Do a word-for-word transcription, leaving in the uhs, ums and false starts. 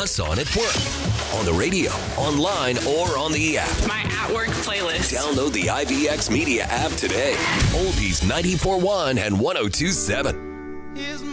us on at work, on the radio, online, or on the app. My at work playlist. Download the I V X Media app today. Oldies ninety-four point one and one oh two point seven.